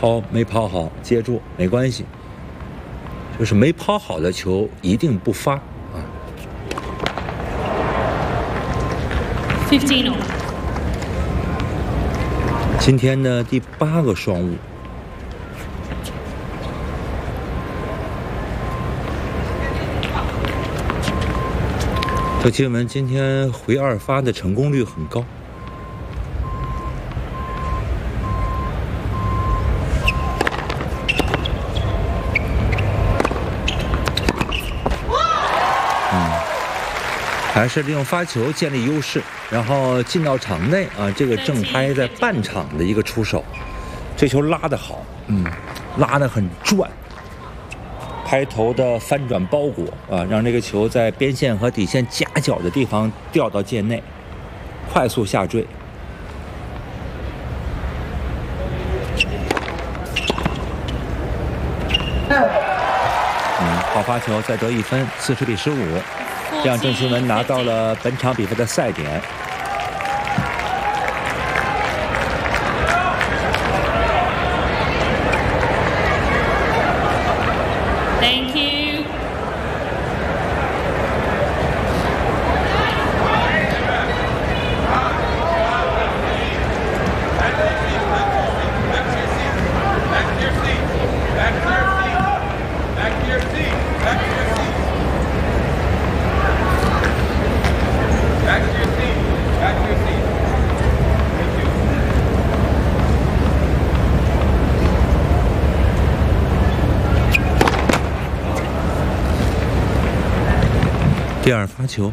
没抛好，接住没关系，就是没抛好的球一定不发啊。 15 今天的第8个双误。这新闻今天回2发的成功率很高。还是利用发球建立优势，然后进到场内啊。这个正拍在半场的一个出手，这球拉得好，拉得很转，拍头的翻转包裹啊，让这个球在边线和底线夹角的地方掉到界内，快速下坠。好发球，再得1分，40比15。这样郑钦文拿到了本场比赛的赛点。 Thank you. 第2发球，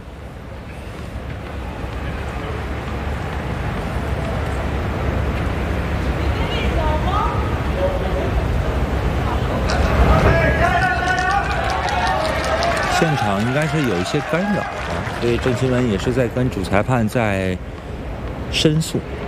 现场应该是有一些干扰啊，所以郑钦文也是在跟主裁判在申诉。